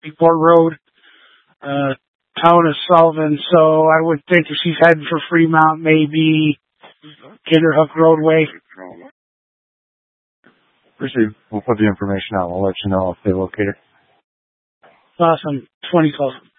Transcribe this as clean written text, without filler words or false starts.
Port Road, town of Sullivan. So I would think if she's heading for Fremont, maybe Kinderhook Roadway. Appreciate. We'll put the information out. We'll let you know if they locate her. Awesome. 2012.